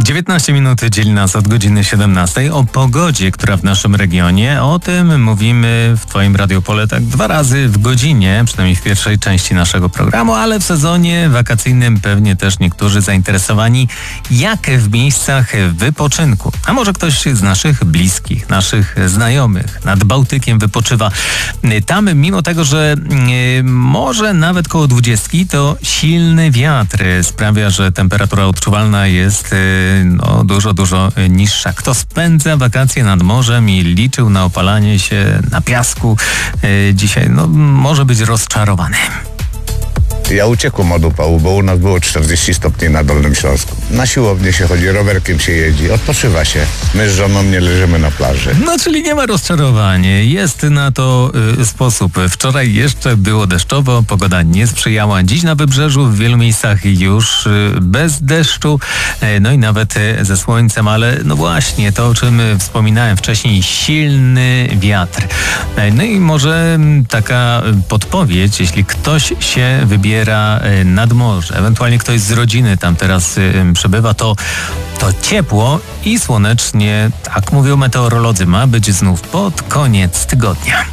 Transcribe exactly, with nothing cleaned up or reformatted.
dziewiętnaście minut dzieli nas od godziny siedemnastej. O pogodzie, która w naszym regionie, o tym mówimy w Twoim Radiopole tak dwa razy w godzinie, przynajmniej w pierwszej części naszego programu, ale w sezonie wakacyjnym pewnie też niektórzy zainteresowani, jak w miejscach wypoczynku. A może ktoś z naszych bliskich, naszych znajomych nad Bałtykiem wypoczywa. Tam, mimo tego, że yy, może nawet koło dwudziestki, to silny wiatr sprawia, że temperatura odczuwalna jest yy, no, dużo, dużo niższa. Kto spędza wakacje nad morzem i liczył na opalanie się na piasku, yy, dzisiaj no, może być rozczarowany. Ja uciekłem od upału, bo u nas było czterdzieści stopni na Dolnym Śląsku. Na siłownię się chodzi, rowerkiem się jeździ, odpoczywa się. My z żoną nie leżymy na plaży. No, czyli nie ma rozczarowania. Jest na to y, sposób. Wczoraj jeszcze było deszczowo, pogoda nie sprzyjała. Dziś na wybrzeżu w wielu miejscach już y, bez deszczu, y, no i nawet y, ze słońcem, ale no właśnie to, o czym wspominałem wcześniej, silny wiatr. Y, no i może y, taka podpowiedź, jeśli ktoś się wybiera nad morze, ewentualnie ktoś z rodziny tam teraz y, przebywa, to, to ciepło i słonecznie, tak mówią meteorolodzy, ma być znów pod koniec tygodnia.